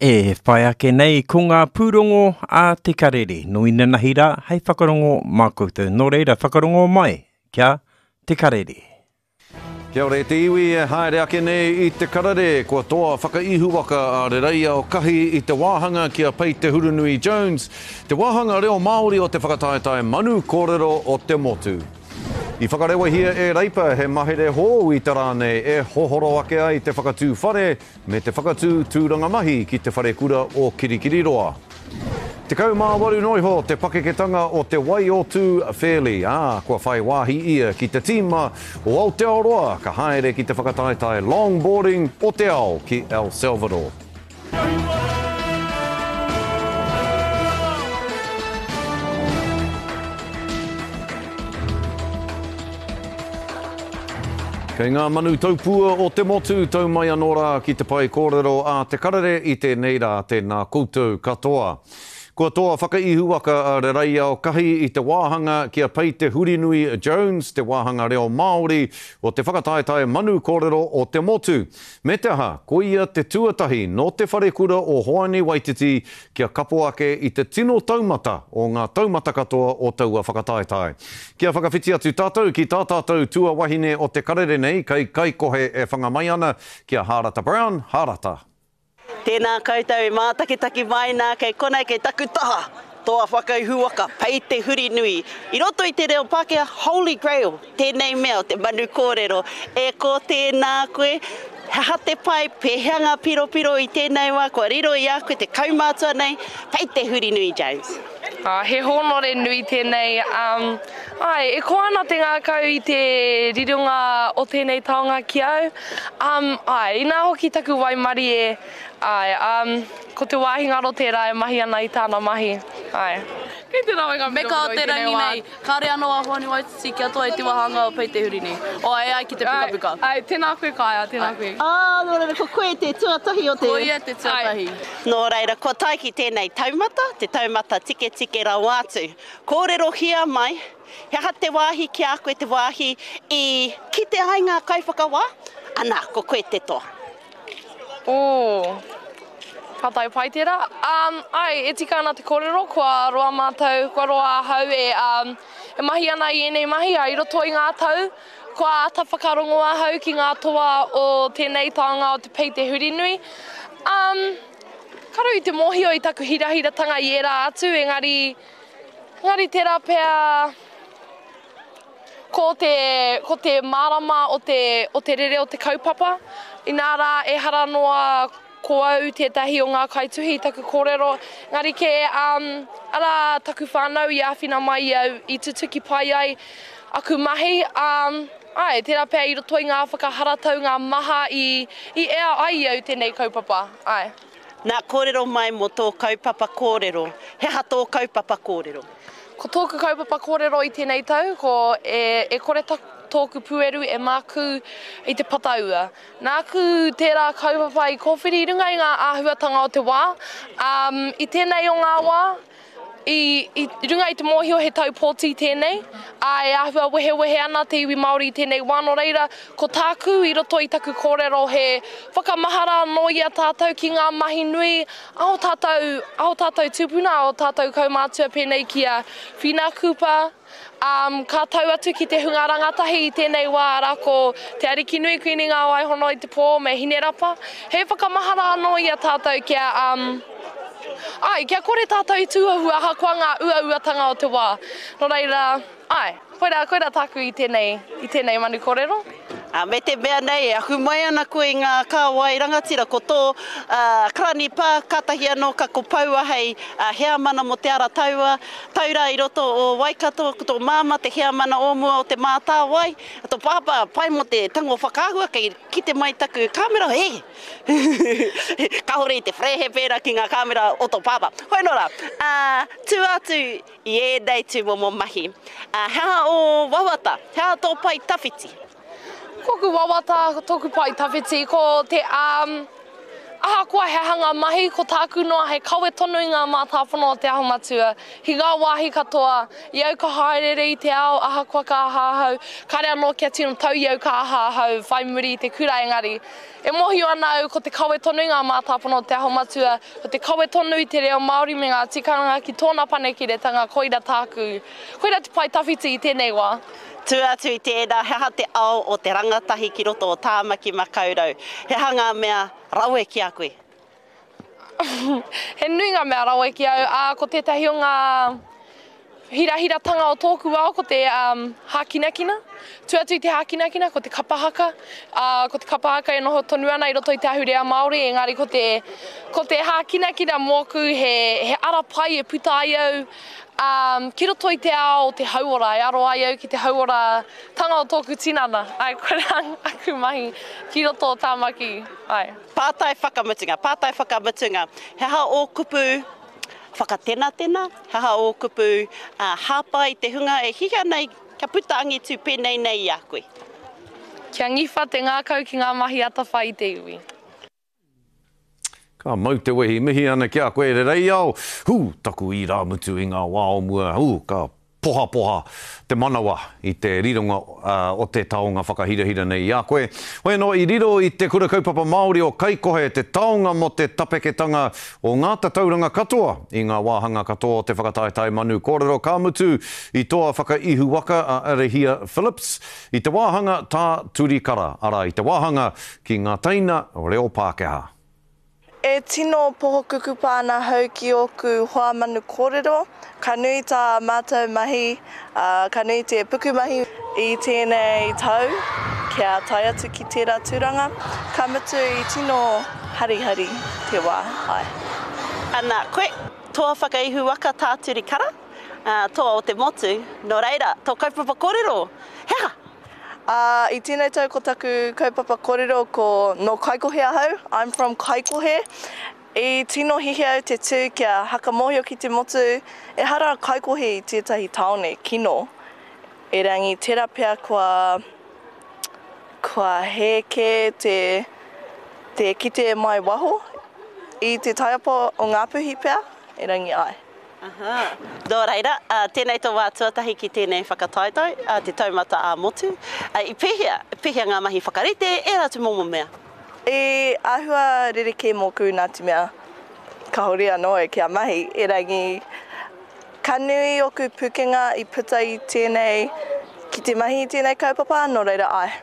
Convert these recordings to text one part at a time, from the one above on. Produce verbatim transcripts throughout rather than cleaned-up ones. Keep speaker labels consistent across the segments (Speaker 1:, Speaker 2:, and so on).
Speaker 1: E whai ake nei ko ngā pūrongo a te karere. No ina nahi rā, hei whakarongo mā koutou. Nō reira, whakarongo mai kia te karere.
Speaker 2: Kia ore te iwi e haere ake nei i te karere. Kua toa whakaihu waka a re reia o kahi i te wāhanga kia Pei Te Hurunui Jones. Te wāhanga reo Māori o te whakataetae manu kōrero o te motu. I whakarewa hia e reipa he mahere hōu i te rānei e hohoro ake ai te whakatū whare me te whakatū tūranga mahi ki te whare kura o Kirikiriroa. Te kaumā waru noiho te pakeketanga o te Waiōtū Fairly. Ah, kua whai wāhi ia ki te tīma o Aotearoa ka haere ki te whakataetae longboarding o te ao ki El Salvador. Kei ngā manu taupua o te motu tau mai anō ki te pai kōrero a te karere i te neira tēnā koutou katoa. Kua toa whakaihu waka a re reia o kahi i te wāhanga kia Pei Te Hurunui Jones, te wāhanga reo Māori o te whakataetae manu kōrero o te motu. Me te aha, ko ia te tuatahi no te whare kura o Hoani Waititi kia kapo ake i te tino taumata o ngā taumata katoa o taua whakataetae. Kia whakawhiti atu tātou ki tā tātou tua wahine o te karere nei, kei kai kohe e whangamai ana kia Harata Brown, Harata.
Speaker 3: Tēnā koutou e mātakitaki mai nā kei konei kei taku taha. Toa whakaihu waka, Pei Te Hurunui. I roto i te reo Pākehā Holy Grail, tēnei mea o te manu kōrero. E ko tēnā koe, he hate pai, pēheanga piro piro i tēnei wā, kua riro i a koe te kaumātua nei, Pei Te Hurunui Jones.
Speaker 4: Uh, he honore nui tēnei. Um, ai, e koana te ngā kau i te rirunga o tēnei taonga ki au. Um, ai, ina hoki taku waimari e, ai, um, ko te wāhingaro tērā e mahi ana i tāna mahi. Ai. Kei tērā wai ngā
Speaker 5: me ka o te rangi nei, kāre anō a Hoani Waititi kia toa i te wahanga o Pei Te Hurunui. O ai ai ki te puka puka.
Speaker 4: Ai, ai tēnā koe kāia, tēnā koe.
Speaker 3: Ah, nō reira, ko koe te tuatahi o te...
Speaker 5: Ko ia te tuatahi.
Speaker 3: Nō reira, ko tai ki tēnei taumata, te taumata tike tike rau atu. Kōrero hia mai, he ha te wāhi ki a koe te wāhi i ki te ai ngā kaiwhakawā, ana, ko koe te toa.
Speaker 4: Oh. Katai pai tērā. Um, ai, e tika ana te kōrero, kua roa mātou, kua roa hau e, um, e mahi ana i enei mahi, ai roto i ngā tau, kua ata whakarongo ahau ki ngā toa o tēnei taonga o te Pei Te Hurunui. Um, karu i te mōhio i taku hirahiratanga i era atu, engari, engari tērā pēr ko te, ko te marama o te, o te rere o te kaupapa, inara e hara noa ko au tētahi o ngā kaituhi taku kōrero. Ngari ke um, ara taku whānau i āwhina mai au i tutuki pai ai aku mahi. Um, ai, tērā pēr i roto i ngā whakaharatau ngā maha i, i ea ai au tēnei kaupapa. Ai.
Speaker 3: Nā kōrero mai mo tō kaupapa kōrero. He ha tō kaupapa kōrero?
Speaker 4: Ko tōku kaupapa kōrero i tēnei tau, ko e, e kore taku tōku pueru e māku i te pataua. Nāku tērā kaupapa i kōwhiri i runga i ngā āhuatanga o te wā. Um, I tēnei o ngā wā, i, i runga i te mōhio he tau pōti tēnei, a e āhua wehe wehe ana te iwi Māori i tēnei wāno reira, ko tāku i roto i taku kōrero he whakamahara no ia tātou ki ngā mahi nui, ao tātou, ao tātou tūpuna, ao tātou kaumātua pēnei ki a Whina Kupa. Um, ka tau atu ki te hunga rangatahi i tēnei wā ara ko te ariki nui kuini ngā waihono i te pō me Hinerapa. He whakamahara anō ia tātou kia, um, ai, kia kore tātou i tūahua aha kua ngā ua-uatanga o te wā. Nō reira, ai, koira, koira tāku i tēnei, i tēnei manu kōrero.
Speaker 3: Uh, me te mea nei, e ahu mai ana koe i ngā kāwai rangatira ko tō uh, krani pā katahi anō ka ko paua hei uh, hea mana mo te ara taua, taura i roto o Waikato, ko tō māma te hea mana o mua o te mātā wai, tō pāpā pai mo te tango whakaahua kei ki te mai taku kamera, he! Kahore i te whrehe pēra ki ngā kamera o tō pāpā. Hoi nora, uh, tū atu i e nei tū momo mahi. Uh, hea o wawata, hea tō pai tawhiti.
Speaker 4: Koku wawata, tōku pai tawhiti, ko te, um, aha kua he hanga mahi ko tāku noa he kawe tonu i ngā mātāwhana o te aho matua. Hi ngā wāhi katoa, iau ka haerere i te ao, aha kua ka ahahau, kare anō kia tino tau iau ka ahahau, whai muri i te kura engari. E mohi ana au ko te kawe tonu i ngā mātāwhana o te aho matua, ko te kawe tonu i te reo Māori me ngā tikanga ki tōna panekiretanga, koira tāku. Koira te pai tawhiti i tēnei wā.
Speaker 3: Tu atu i tēnā, he ha te ao o te rangatahi ki roto o Tāmaki Makaurau. He hanga mea rawe ki a koe.
Speaker 4: He nui ngā mea rawe ki au, a ko tētahi o ngā hira-hiratanga o tōku ao, ko te um, hākinakina. Tu atu i te hākinakina, ko te kapahaka. Uh, ko te kapahaka e noho tonu ana i roto i te ahurea Māori, engari ko te, ko te hākinakina mōku he, he ara pai e puta ai au. Um, ki roto i te ao te hauora, e aro ai au ki te hauora tanga o tōku tinana. Ai, kore aku mahi ki roto o Tāmaki. Ai.
Speaker 3: Pātai whakamutunga, pātai whakamutunga. He ha o kupu whakatena tena, he ha o kupu uh, hāpa i te hunga e hiha nei, kia puta angi tū pēnei nei i a koe.
Speaker 4: Kia ngiwha te ngākau ki ngā mahi atawha i te iwi.
Speaker 2: Ka mau te wehi mihi ana ki a koe re rei au. Hu, taku i rā mutu i ngā wā o mua. Hu, ka poha poha te manawa i te rironga uh, o te taonga whakahirahira nei i a koe. Hoi no i riro i te kura kaupapa Māori o Kaikohe, te taonga mo te tapeketanga o ngā tauranga katoa i ngā wāhanga katoa o te whakataetai manu kōrero ka mutu i toa whakaihu waka a Arehia Phillips i te wāhanga tā turikara, ara i te wāhanga ki ngā taina o Reo Pākehā.
Speaker 6: E tino pohokuku pāna hau ki oku hoa manu kōrero, ka nui tā mātou mahi, uh, ka nui te puku mahi i tēnei tau, kia tai atu ki tērā tūranga, ka mutu i tino harihari te wā. Ai.
Speaker 3: Ana, koe, toa whakaihu waka tā turikara, uh, toa o te motu, no reira, tō kaupapa kōrero, hea!
Speaker 6: Uh, I tēnei tau ko taku kaupapa kōrero ko no Kaikohe ahau. I'm from Kaikohe. I tino hihi au te tū kia hakamohio ki te motu, e hara Kaikohe i tētahi taone, kino. E rangi tērā pēr kua, kua heke te, te kite mai waho i te taiapa o Ngāpuhi pēr, e rangi ai.
Speaker 3: Aha. Nō reira, uh, tēnei tō wā tuatahi ki tēnei whakataitau, uh, te taumata a motu. Uh, I pēhia, pēhia ngā mahi whakarete, e rā tu momo mea?
Speaker 6: E āhua rereke mōku nā te mea, ka hori anō e kia mahi, e rangi ka nui oku pukenga i puta i tēnei, ki te mahi i tēnei kaupapa, nō reira ai.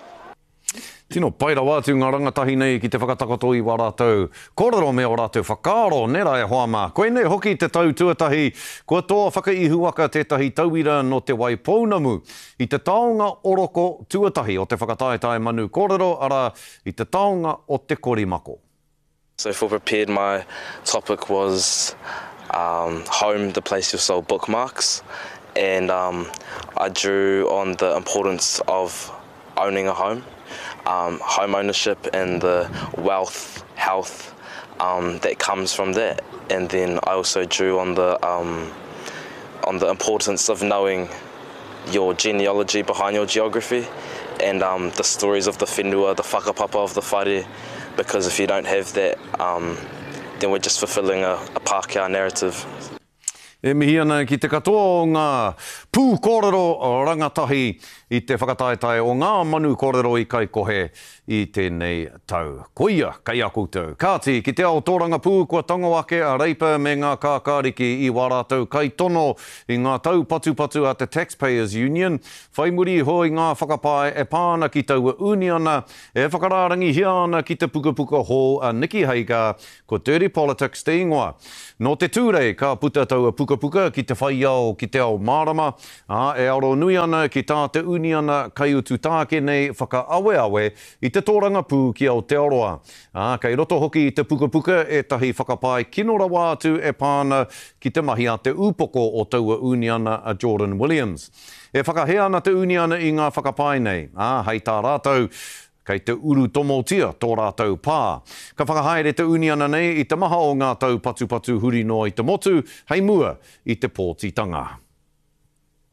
Speaker 2: Tino paira wātu ngā rangatahi nei ki te whakatakoto i wā rātou. Kōrero mea o rātou whakaaro, nera e hoama. Koe nei hoki te tau tuatahi, kua toa whakaihu waka tētahi tauira no te wai pounamu. I te taonga oroko tuatahi o te whakataetai manu kōrero, ara i te taonga o te korimako.
Speaker 7: So for prepared, my topic was um, home, the place you'll sell bookmarks. And um, I drew on the importance of owning a home. Um, home ownership and the wealth, health um, that comes from that, and then I also drew on the um, on the importance of knowing your genealogy behind your geography, and um, the stories of the whenua, the whakapapa of the whare, because if you don't have that, um, then we're just fulfilling a, a Pākehā narrative.
Speaker 2: E mihi ana ki te katoa o ngā pū kōrero rangatahi i te whakataetai o ngā manu kōrero i Kaikohe i tēnei tau. Koia, kai a koutou. Kāti, ki te ao tōranga pū kua tango ake a reipa me ngā kākāriki i wā rātou kai tono i ngā tau patu-patu a te Taxpayers Union. Whai muri hoi ngā whakapae e pāna ki taua uni ana, e whakarārangi hia ana ki te puka-puka hō a Niki Hager ko Dirty Politics te ingoa. No te tūrei, ka puta taua puka-puka ki te whai ao ki te ao mārama, a, e aro nui ana ki tā te uni ana kai utu tāke nei whaka-awe-awe i te tōranga pū ki Aotearoa. A, kei roto hoki i te puka-puka e tahi whakapai kino rawa atu e pāna ki te mahi a te upoko o taua uni ana a Jordan Williams. E whakahea ana te uni ana i ngā whakapai nei. A, hei tā rātou, kei te uru tomotia tō rātou pā. Ka whakahaere te uni ana nei i te maha o ngā tau patu-patu huri no i te motu, hei mua i te pōtitanga.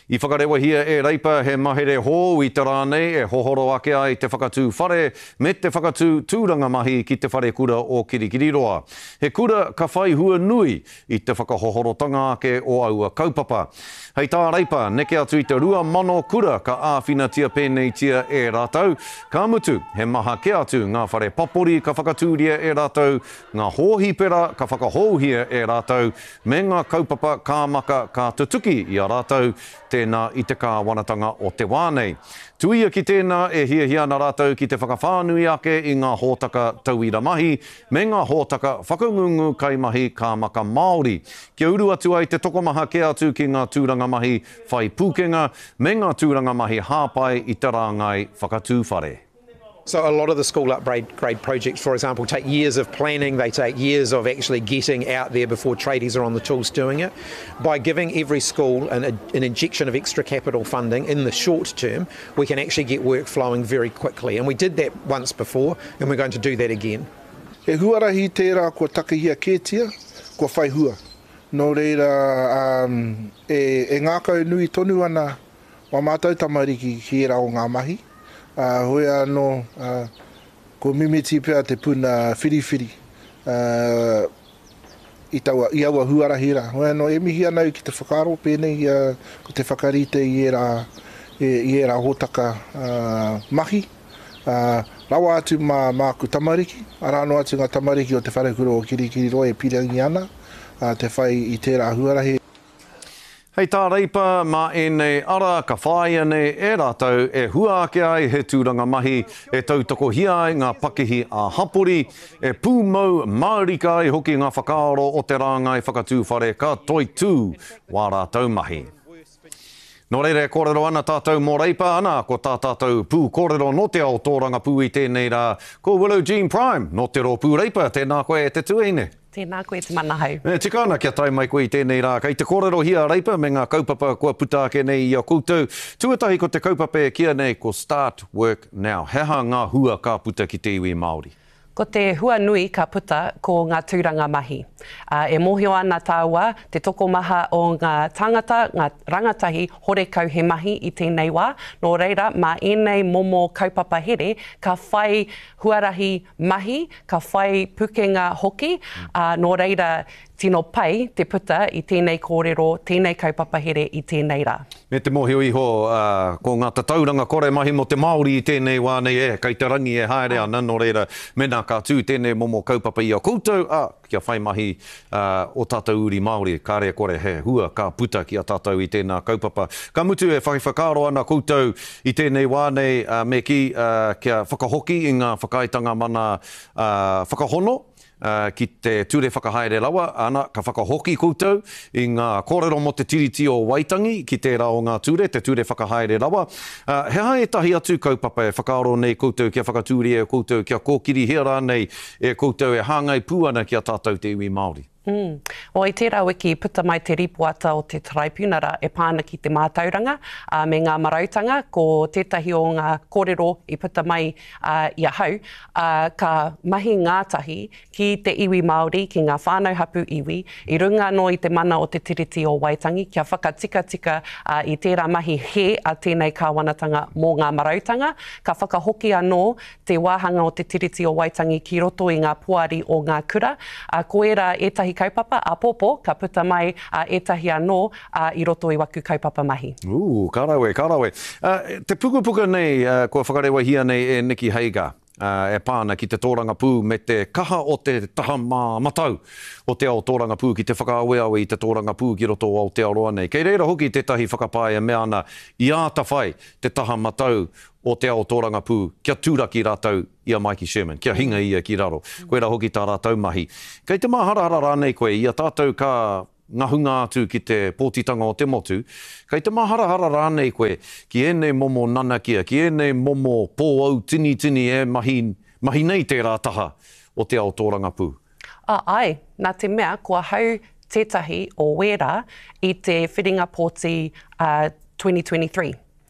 Speaker 2: I whakarewa hia e reipa he mahere hō i te rānei e hohoro ake ai te whakatū whare me te whakatū tūranga mahi ki te whare kura o Kirikiriroa. He kura ka whai hua nui i te whakahohorotanga ake o aua kaupapa. Hei tā reipa, neke atu i te rua mano kura ka āwhina tia pēnei tia e rātau. Ka mutu, he maha ke atu ngā whare papori ka whakatūria e rātau, ngā hōhi pera ka whakahouhia e rātau, me ngā kaupapa kāmaka ka tutuki i a rātau, tēnā i te kāwanatanga o te wānei. Tuia ki tēnā e hia hia na rātau ki te whakawhānui ake i ngā hōtaka tauira mahi, me ngā hōtaka whakangungu kai mahi kāmaka Māori. Kia uru atu ai te tokomaha ke atu ki ngā tūranga mahi whai pūkenga, me ngā tūranga mahi hāpai i te rāngai whakatū whare.
Speaker 8: So a lot of the school upgrade grade projects, for example, take years of planning, they take years of actually getting out there before tradies are on the tools doing it. By giving every school an, an injection of extra capital funding in the short term, we can actually get work flowing very quickly. And we did that once before, and we're going to do that again.
Speaker 9: E huarahi tērā kua takahia kētia, kua whai hua. Nō reira, um, e, e ngākau nui tonu ana wa mātou tamariki ki e rao ngā mahi. Uh, hoi anō, uh, ko mimiti pia te puna whiriwhiri uh, i, taua, i aua huarahira. Hoi anō, e mihi anau ki te whakaro pēnei, uh, ko te whakarite i e rā, i, i e rā hōtaka uh, mahi. Uh, rawa atu mā māku tamariki, arano atu ngā tamariki o te wharekuro o Kirikiriroa e pirangi ana, uh, te whai i tērā huarahi.
Speaker 2: Hei tā reipa, mā e nei ara ka whāia nei e rātau e hua ake ai he tūranga mahi e tautoko hia ai ngā pakihi a hapori e pūmau maurika ai hoki ngā whakaaro o te rāngai whakatū whare ka toi tū wā rātau mahi. Nō reire, kōrero ana tātou mō reipa ana, ko tā tātou pū kōrero no te ao tōranga pū i tēnei rā, ko Willow Jean Prime, no te ro pū reipa, tēnā koe e te tuine.
Speaker 10: Tēnā koe te mana hau.
Speaker 2: E, tikana kia tai mai koe i tēnei rā, kei te kōrero hia reipa me ngā kaupapa kua puta ake nei i a koutou. Tuatahi ko te kaupapa e kia nei ko Start Work Now. Heha ngā hua ka puta ki te iwi Māori?
Speaker 10: Ko te hua nui ka puta ko ngā tūranga mahi. Uh, e mohio ana tāua te tokomaha o ngā tangata, ngā rangatahi horekau he mahi i tēnei wā. Nō reira, mā enei momo kaupapa here, ka whai huarahi mahi, ka whai pukenga hoki. Uh, nō reira, tino pai te puta i tēnei kōrero, tēnei kaupapa here i tēnei rā.
Speaker 2: Me te mohio iho, uh, ko ngā tatauranga kore mahi mo te Māori i tēnei wānei e, kei te rangi e haere ana, nō reira, mena kā tū tēnei momo kaupapa i a koutou, a kia whai mahi uh, o tātou uri Māori, kā rea kore he hua kā puta ki a tātou i tēnā kaupapa. Ka mutu e whakawhakaro ana koutou i tēnei wānei uh, me ki uh, kia whakahoki i ngā whakaitanga mana uh, whakahono, Uh, ki te ture whakahaere rawa, ana ka whakahoki koutou i ngā kōrero mo te tiriti o Waitangi ki te rao ngā ture, te ture whakahaere rawa. Uh, he hae tahi atu kaupapa e whakaaro nei koutou kia whakatūri e koutou kia kōkiri hea rānei e koutou e hāngai pūana ki a tātou te iwi Māori.
Speaker 10: Mm. O i tērā wiki puta mai te ripuata o te Tribunara e pāna ki te mātauranga uh, me ngā marautanga ko tētahi o ngā kōrero i puta mai uh, i a hau uh, ka mahi ngātahi ki te iwi Māori ki ngā whānau hapu iwi i runga no i te mana o te tiriti o Waitangi kia whakatika tika uh, i tērā mahi he a tēnei kāwanatanga mō ngā marautanga ka whakahoki anō te wāhanga o te tiriti o Waitangi ki roto i ngā puari o ngā kura uh, ko era etahi kaupapa a popo, ka puta mai uh, etahi anō uh, i roto i waku kaupapa mahi.
Speaker 2: Uu, kārawe, kārawe. Uh, te pukupuka nei, uh, kua whakarewa hia nei e Nikki Hager, uh, e pāna ki te tōranga pū me te kaha o te taha mā matau o te ao tōranga pū ki te whakaaweawe i te tōranga pū ki roto o Aotearoa nei. Kei reira hoki tētahi whakapāia me ana i āta whai te taha matau o te ao tōranga pū, kia tūraki rātau i a Mikey Sherman, kia hinga ia ki raro. Koe rā hoki tā rātau mahi. Kei te maharahara rānei koe, i a tātou ka ngahunga atu ki te pōtitanga o te motu, kei te maharahara rānei koe, ki ene momo nanakia, ki ene momo pō au tini tini e mahi, mahi nei te rā taha o te ao tōranga pū.
Speaker 10: Ah, ai, nā te mea, kua hau tētahi o wera i te whiringa pōti uh, twenty twenty-three.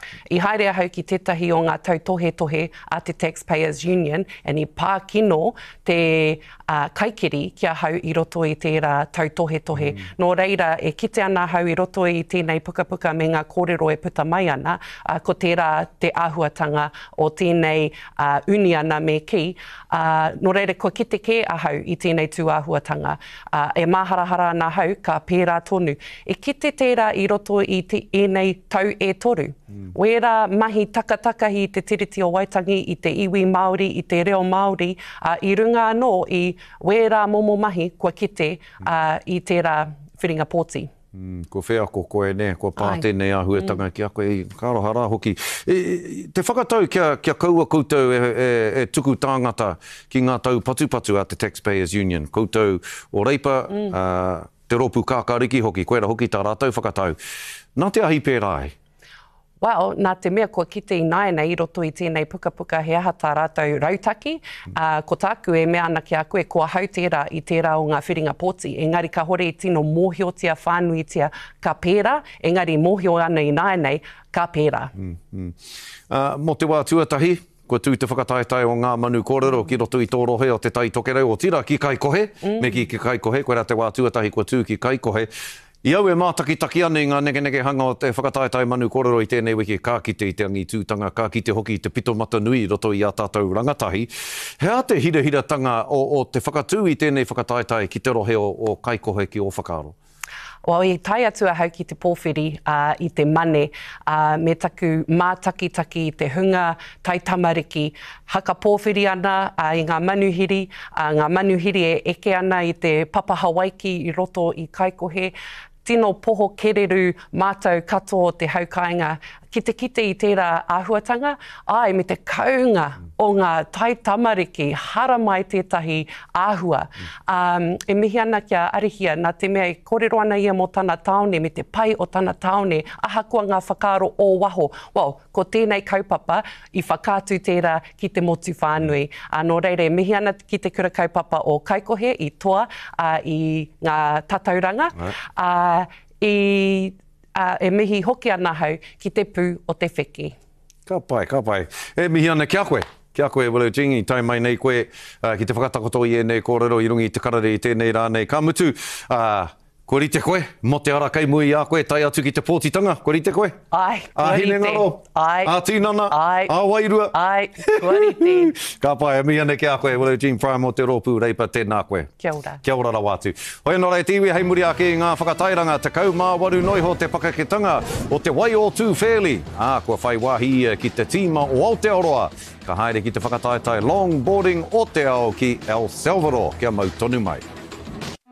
Speaker 10: I haere hau ki tētahi o ngā tau tohe tohe a te Taxpayers Union, e ni pākino te uh, kaikiri kia hau i roto i tērā tau tohe tohe. Mm. Nō reira, e kite ana hau i roto i tēnei puka puka me ngā kōrero e puta mai ana, uh, ko tērā te āhuatanga o tēnei uh, uni ana me ki. Uh, nō reira, ko kite ke a hau i tēnei tū āhuatanga. Uh, e māharahara ana hau, ka pērā tonu. E kite tērā i roto i te enei tau e toru. Mm. Wera mahi takatakahi i te tiriti o Waitangi, i te iwi Māori, i te reo Māori, uh, i runga anō i wera momo mahi kua kite uh, i tērā whiringa pōti.
Speaker 2: Mm, ko whea ko koe ne, ko pā tēnei āhuatanga mm. ki a koe, kāroha rā hoki. E, te whakatau kia, kia kaua koutou e, e, e tuku tāngata ki ngā tau patupatu a te Taxpayers Union. Koutou o reipa, mm. uh, te ropu kākāriki hoki, koera hoki tā rātau whakatau. Nā te ahi pērā e?
Speaker 10: Well, nā te mea kua kite i naena i roto i tēnei puka puka he aha tā rātou rautaki. Mm. Uh, ko tāku e mea ana ki a koe kua hau tērā i tērā o ngā whiringa pōti. Engari ka hore i tino mōhiotia whānuitia ka pērā, engari mōhio ana i naenei ka pērā.
Speaker 2: Mm, mm. Uh, mo te wā tuatahi, kua tū te whakataetai o ngā manu kōrero ki roto i tō rohe o te tai tokerau o tira ki Kaikohe, mm. me ki ki Kaikohe, koera te wā tuatahi kua tū ki Kaikohe. I au e mātaki-taki ane ngā nege-nege hanga o te whakataetai manu kōrero i tēnei wiki kā kite i te angi tūtanga, kā kite hoki i te pito mata nui roto i a tātou rangatahi. Hea te hira-hira-tanga o, o te whakatū i tēnei whakataetai ki te rohe o, o Kaikohe ki o whakaaro?
Speaker 10: Well, i tai atua hau ki te pōwhiri uh, i te mane, uh, me taku mātaki-taki i te hunga tai tamariki, haka pōwhiri ana uh, i ngā manuhiri, uh, ngā manuhiri e eke ana i te papa Hawaiki i roto i Kaikohe, tino poho kereru mātou katoa o te haukainga, ki te kite i tērā āhuatanga, ai me te kaunga o ngā tai tamariki, hara mai tētahi āhua. Um, e mihi ana kia arihia, nā te mea i kōrero ana ia mo tāna taone, me te pai o tāna taone, aha kua ngā whakaaro o waho. Well, ko tēnei kaupapa i whakātu tērā ki te motu whānui. Uh, nō reire, mihi ana ki te kura kaupapa o Kaikohe, i toa, uh, i ngā tatauranga, uh, i Uh, e mihi hoki ana hau ki te pū o te whiki.
Speaker 2: Ka pai, ka pai. E mihi ana kia koe. Kia koe, Willow Jingi, tai mai nei koe uh, ki te whakatakoto i e nei kōrero i rungi i te karare i tēnei rānei. Ka mutu, uh, ko rite koe, mo te ara kai mui a koe, tai atu ki te pōtitanga, ko rite koe?
Speaker 10: Ai, ko
Speaker 2: a
Speaker 10: rite.
Speaker 2: A hine ngaro?
Speaker 10: Ai.
Speaker 2: A tīnana?
Speaker 10: Ai.
Speaker 2: A wairua?
Speaker 10: Ai, ko rite.
Speaker 2: Ka pai, e mihi ana kia koe, Willow Jingi Prime o te rōpū reipa tēnā koe.
Speaker 10: Kia ora.
Speaker 2: Kia ora rawatu. Hoi no rei tiwi, hei muri ake ngā whakatairanga, te kau mā waru noiho te pakaketanga o te wai o tū whēli. Ā, kua whai wāhi ki te tīma o Aotearoa. Ka haere ki te whakataetai longboarding o te ao ki El Salvador. Kia mau tonu mai.